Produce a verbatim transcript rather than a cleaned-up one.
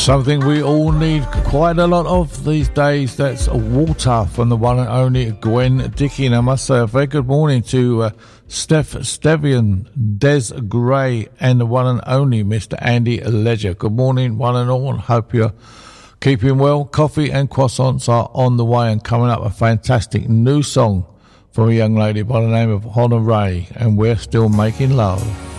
Something we all need quite a lot of these days. That's Water from the one and only Gwen Dickey. And I must say a very good morning to uh, Steph Stevian, Des Gray, and the one and only Mister Andy Ledger. Good morning, one and all. Hope you're keeping well. Coffee and croissants are on the way, and coming up a fantastic new song from a young lady by the name of Honna Ray, and We're Still Making Love.